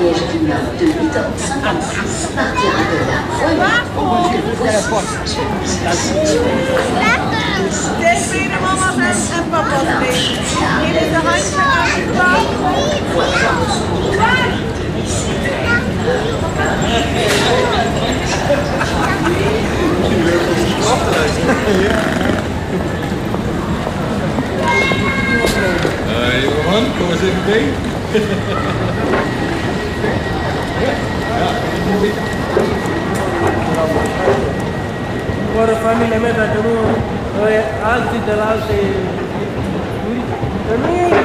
Liège Guilin de 8h56 partira de la Roya. Delphine, mama en papa. Hier is de handje Johan, kom eens even mee. Ora famiglia meta che noi altri dell'altro